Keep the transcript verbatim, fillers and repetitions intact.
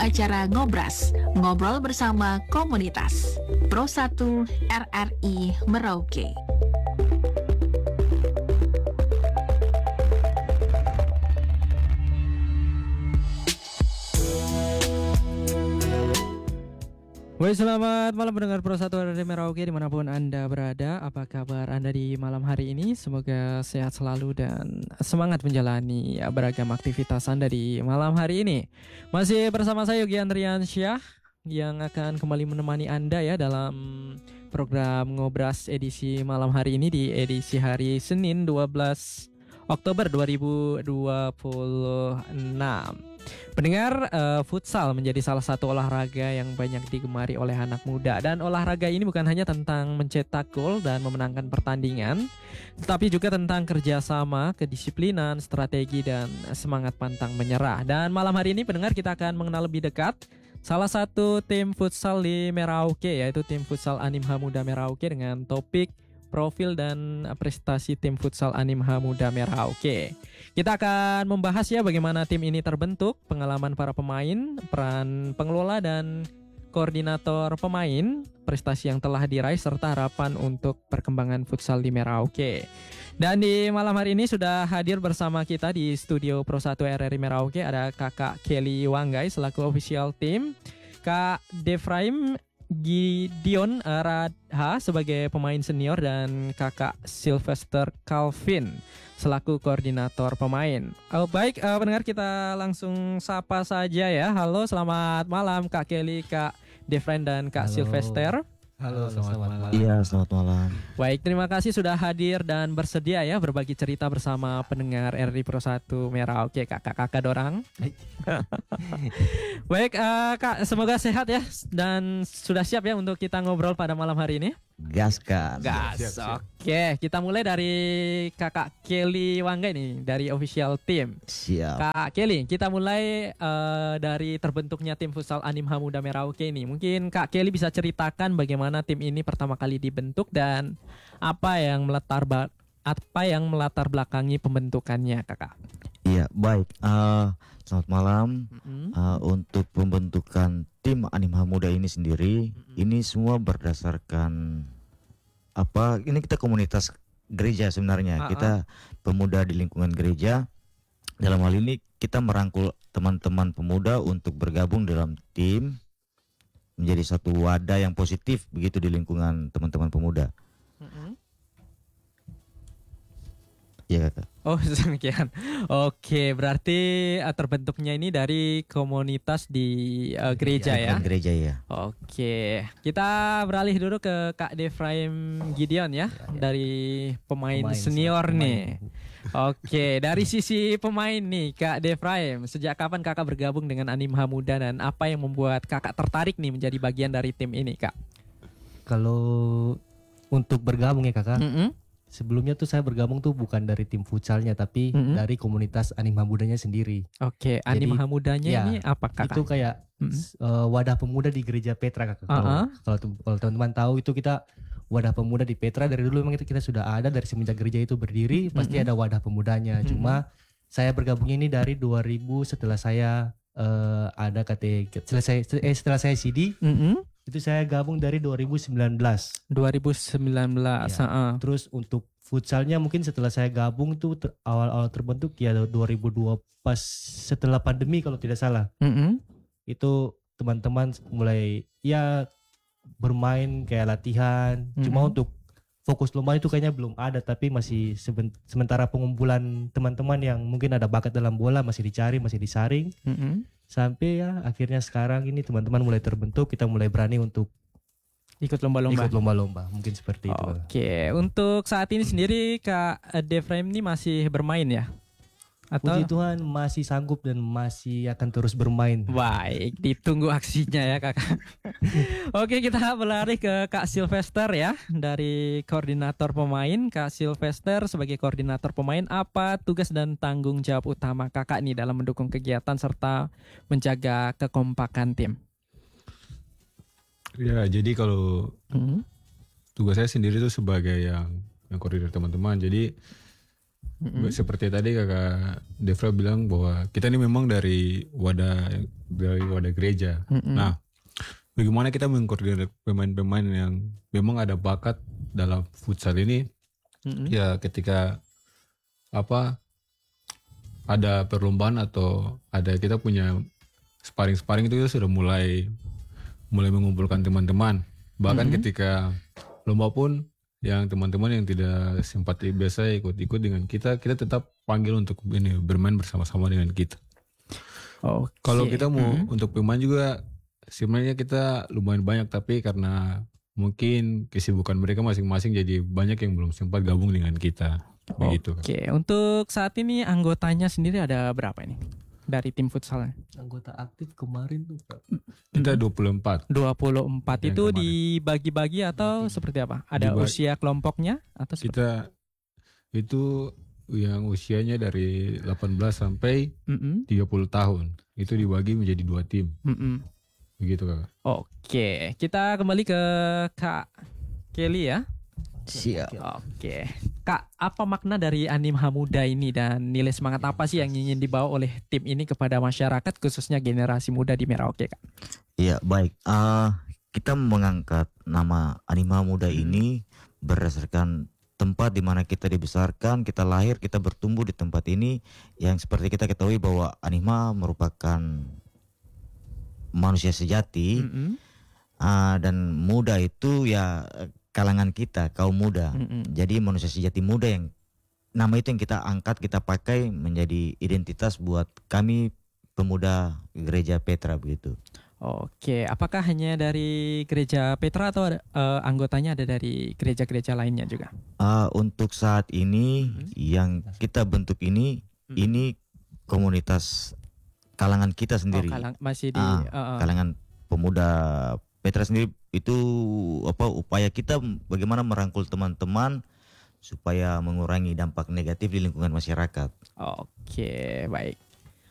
acara Ngobras, ngobrol bersama komunitas. Pro satu R R I Merauke. Woi, selamat malam pendengar Pro satu R R I Merauke dimanapun Anda berada. Apa kabar Anda di malam hari ini? Semoga sehat selalu dan semangat menjalani beragam aktivitas Anda di malam hari ini. Masih bersama saya Yogi Andriansyah yang akan kembali menemani Anda ya dalam program Ngobras edisi malam hari ini di edisi hari Senin dua belas Oktober dua ribu dua puluh enam. Pendengar, uh, futsal menjadi salah satu olahraga yang banyak digemari oleh anak muda. Dan olahraga ini bukan hanya tentang mencetak gol dan memenangkan pertandingan, tetapi juga tentang kerjasama, kedisiplinan, strategi, dan semangat pantang menyerah. Dan malam hari ini pendengar, kita akan mengenal lebih dekat salah satu tim futsal di Merauke, yaitu tim futsal Animha Muda Merauke, dengan topik profil dan prestasi tim futsal Animha Muda Merauke. Kita akan membahas ya bagaimana tim ini terbentuk, pengalaman para pemain, peran pengelola dan koordinator pemain, prestasi yang telah diraih, serta harapan untuk perkembangan futsal di Merauke. Dan di malam hari ini sudah hadir bersama kita di studio Pro satu R R I Merauke ada Kakak Kelly Wanggai selaku official team, Kak Defraim Gideon Radha sebagai pemain senior, dan Kakak Sylvester Calvin selaku koordinator pemain. Oh, baik, uh, pendengar, kita langsung sapa saja ya. Halo, selamat malam Kak Kelly, Kak Defraim, dan Kak Halo. Sylvester. Halo, selamat, selamat malam. Iya, selamat malam. Baik, terima kasih sudah hadir dan bersedia ya berbagi cerita bersama pendengar R R I Pro satu Merauke, kakak-kakak dorang. Baik, uh, Kak, semoga sehat ya dan sudah siap ya untuk kita ngobrol pada malam hari ini. Gaskan. Gas. Siap, siap. Oke, kita mulai dari Kakak Kelly Wanggai nih, dari official team. Siap. Kak Kelly, kita mulai uh, dari terbentuknya tim futsal Animha Muda Merauke ini. Mungkin Kak Kelly bisa ceritakan bagaimana tim ini pertama kali dibentuk dan apa yang melatar ba- apa yang melatar belakangi pembentukannya, Kakak. Iya, baik. Uh, selamat malam. Mm-hmm. Uh, untuk pembentukan tim Animha Muda ini sendiri, mm-hmm. ini semua berdasarkan apa? Ini kita komunitas gereja sebenarnya. Uh-uh. Kita pemuda di lingkungan gereja. Dalam hal ini kita merangkul teman-teman pemuda untuk bergabung dalam tim menjadi satu wadah yang positif begitu di lingkungan teman-teman pemuda. Mm-hmm. Ya, Kakak. Oh, demikian. Oke, berarti uh, terbentuknya ini dari komunitas di uh, gereja ya. Gereja ya. Oke, kita beralih dulu ke Kak Defraim Gideon ya, ya, ya. Dari pemain, pemain senior pemain. nih. Oke, dari sisi pemain nih Kak Defraim, sejak kapan Kakak bergabung dengan Animha Muda dan apa yang membuat Kakak tertarik nih menjadi bagian dari tim ini, Kak? Kalau untuk bergabung ya Kakak. Mm-hmm. Sebelumnya tuh saya bergabung tuh bukan dari tim futsalnya tapi mm-hmm. dari komunitas Animha Mudanya sendiri. Oke, Animha Mudanya ya, ini apa, Kakak? Itu kayak mm-hmm. uh, wadah pemuda di gereja Petra, Kakak. Uh-huh. Kalau kalau teman-teman tahu itu kita wadah pemuda di Petra dari dulu memang kita sudah ada, dari semenjak gereja itu berdiri mm-hmm. pasti ada wadah pemudanya. Mm-hmm. Cuma saya bergabungnya ini dari dua ribu setelah saya uh, ada K T setelah saya eh, setelah saya C D. Mm-hmm. Itu saya gabung dari dua ribu sembilan belas. dua ribu sembilan belas. Ya. Uh. Terus untuk futsalnya mungkin setelah saya gabung tuh ter- awal-awal terbentuk ya dua ribu dua pas setelah pandemi kalau tidak salah. Mm-hmm. Itu teman-teman mulai ya bermain kayak latihan. Mm-hmm. Cuma untuk fokus lomba itu kayaknya belum ada, tapi masih seben- sementara pengumpulan teman-teman yang mungkin ada bakat dalam bola masih dicari, masih disaring. Mm-hmm. Sampai ya akhirnya sekarang ini teman-teman mulai terbentuk, kita mulai berani untuk ikut lomba-lomba. Ikut lomba-lomba, mungkin seperti itu. Oke, untuk saat ini sendiri Kak Defraim ini masih bermain ya? Atau? Puji Tuhan masih sanggup dan masih akan terus bermain. Baik, ditunggu aksinya ya Kakak. Oke, kita berlari ke Kak Sylvester ya, dari koordinator pemain. Kak Sylvester sebagai koordinator pemain, apa tugas dan tanggung jawab utama Kakak nih dalam mendukung kegiatan serta menjaga kekompakan tim? Ya, jadi kalau hmm. tugas saya sendiri itu sebagai yang yang koordinator teman-teman. Jadi Mm-mm. seperti tadi kakak Devra bilang bahwa kita ini memang dari wadah dari wadah gereja. Mm-mm. Nah, bagaimana kita mengkoordinir pemain-pemain yang memang ada bakat dalam futsal ini? Mm-mm. Ya ketika apa ada perlombaan atau ada kita punya sparring-sparring itu kita sudah mulai mulai mengumpulkan teman-teman. Bahkan Mhm. ketika lomba pun yang teman-teman yang tidak sempat biasa ikut-ikut dengan kita, kita tetap panggil untuk ini bermain bersama-sama dengan kita. Oke. Kalau kita mau Mhm. untuk pemain juga sebenarnya kita lumayan banyak, tapi karena mungkin kesibukan mereka masing-masing jadi banyak yang belum sempat gabung dengan kita. Begitu. Oke, untuk saat ini anggotanya sendiri ada berapa ini dari tim futsalnya? Anggota aktif kemarin tuh Kak. Kita dua puluh empat. dua puluh empat Yang itu kemarin. dibagi-bagi atau Bagi. seperti apa? Ada Dibagi. usia kelompoknya atau seperti? Kita itu yang usianya dari delapan belas sampai Mm-mm, tiga puluh tahun. Itu dibagi menjadi dua tim. mm-mm. Begitu Kak. Oke, kita kembali ke Kak Kelly ya. Siap. Oke, Kak, apa makna dari Animha Muda ini dan nilai semangat apa sih yang ingin dibawa oleh tim ini kepada masyarakat khususnya generasi muda di Merauke, Kak? Iya, baik. Ah, kita mengangkat nama Anima Muda ini berdasarkan tempat di mana kita dibesarkan, kita lahir, kita bertumbuh di tempat ini, yang seperti kita ketahui bahwa Anima merupakan manusia sejati. Mm-mm, Ah, dan muda itu ya kalangan kita, kaum muda. mm-mm. Jadi manusia sejati muda, yang nama itu yang kita angkat, kita pakai menjadi identitas buat kami pemuda gereja Petra begitu. Oke, apakah hanya dari gereja Petra atau ada, eh, anggotanya ada dari gereja-gereja lainnya juga? Ah, untuk saat ini Mhm. yang kita bentuk ini, Mhm. ini komunitas kalangan kita Oh, sendiri. kalang- masih di Ah, eh, eh. Kalangan pemuda Petra sendiri itu apa upaya kita bagaimana merangkul teman-teman supaya mengurangi dampak negatif di lingkungan masyarakat. Oke, baik.